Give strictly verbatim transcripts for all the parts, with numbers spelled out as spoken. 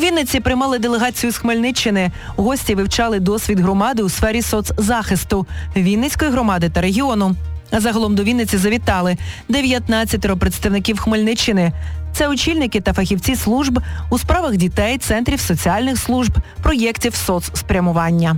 Вінниці приймали делегацію з Хмельниччини. Гості вивчали досвід громади у сфері соцзахисту Вінницької громади та регіону. Загалом до Вінниці завітали дев'ятнадцять представників Хмельниччини. Це очільники та фахівці служб у справах дітей, центрів соціальних служб, проєктів соцспрямування.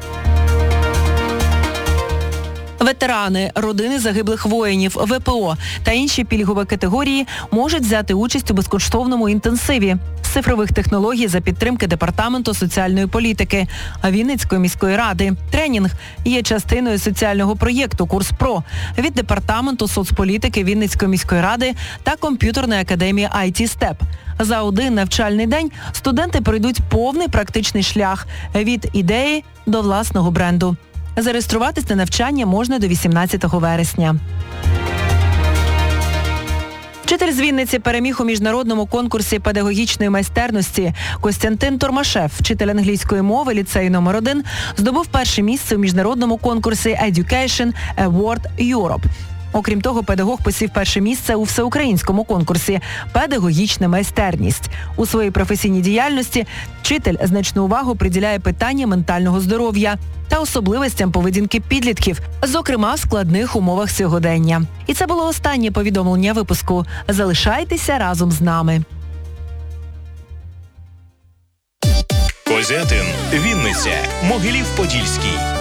Ветерани, родини загиблих воїнів, ве пе о та інші пільгові категорії можуть взяти участь у безкоштовному інтенсиві з цифрових технологій за підтримки Департаменту соціальної політики Вінницької міської ради. Тренінг є частиною соціального проєкту «Курс-Про» від Департаменту соцполітики Вінницької міської ради та комп'ютерної академії ай ті степ. За один навчальний день студенти пройдуть повний практичний шлях від ідеї до власного бренду. Зареєструватись на навчання можна до вісімнадцятого вересня. Вчитель з Вінниці переміг у міжнародному конкурсі педагогічної майстерності. Костянтин Тормашев, вчитель англійської мови ліцею номер один, здобув перше місце у міжнародному конкурсі Education Award Europe. Окрім того, педагог посів перше місце у всеукраїнському конкурсі «Педагогічна майстерність». У своїй професійній діяльності вчитель значну увагу приділяє питанням ментального здоров'я та особливостям поведінки підлітків, зокрема в складних умовах сьогодення. І це було останнє повідомлення випуску. Залишайтеся разом з нами. Козятин, Вінниця, Могилів-Подільський.